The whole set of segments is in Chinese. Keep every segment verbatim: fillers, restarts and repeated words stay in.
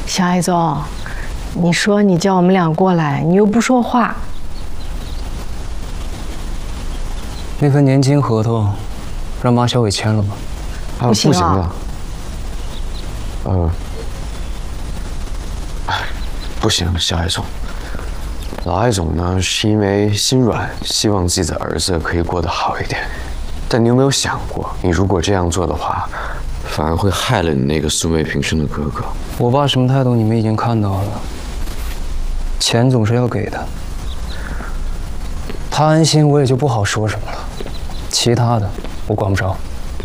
小艾总，你说你叫我们俩过来，你又不说话。 那份年金合同，让马小伟签了吗？ 啊， 不行啊不行了。呃，不行，小艾总。老艾总呢，是因为心软，希望自己的儿子可以过得好一点。但你有没有想过，你如果这样做的话，反而会害了你那个素昧平生的哥哥？ 我爸什么态度，你们已经看到了。钱总是要给的，他安心，我也就不好说什么了。其他的，我管不着。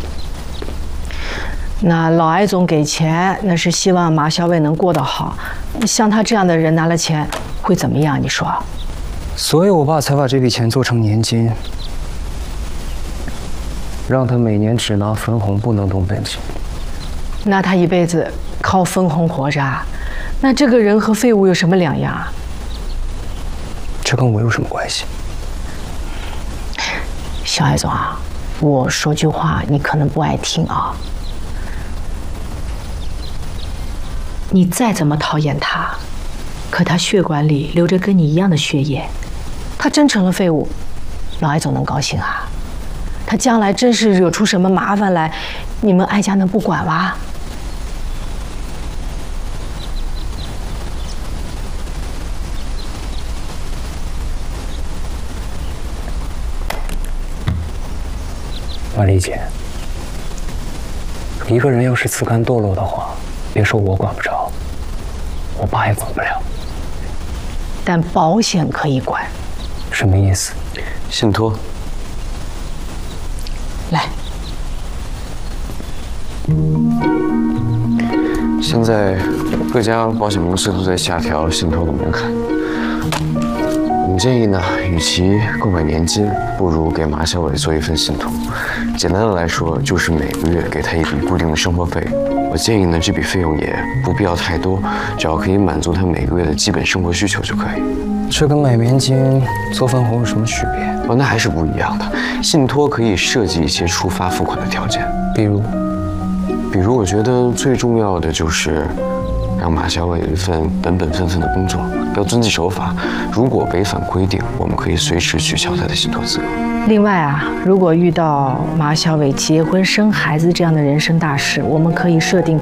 那老艾总给钱，那是希望马小伟能过得好。像他这样的人拿了钱会怎么样？你说？ 所以我爸才把这笔钱做成年金，让他每年只拿分红，不能动本金。 那他一辈子靠分红活着，那这个人和废物有什么两样啊？ 这跟我有什么关系？ 小艾总啊，我说句话你可能不爱听啊。你再怎么讨厌他，可他血管里流着跟你一样的血液，他真成了废物，老艾总能高兴啊？他将来真是惹出什么麻烦来，你们艾家能不管哇？ 万丽姐，一个人要是自甘堕落的话，别说我管不着，我爸也管不了。 但保险可以管。 什么意思？ 信托。 来， 现在各家保险公司都在下调信托的门槛。我们建议呢，与其购买年金，不如给马小伟做一份信托。简单的来说，就是每个月给他一笔固定的生活费。我建议呢，这笔费用也不必要太多，只要可以满足他每个月的基本生活需求就可以。 这跟买年金做分红有什么区别？ 哦，那还是不一样的。信托可以设计一些触发付款的条件， 比如， 比如我觉得最重要的就是让马小伟有一份本本分分的工作，要遵纪守法。如果违反规定，我们可以随时取消他的信托资格。 另外啊，如果遇到马小伟结婚生孩子这样的人生大事，我们可以设定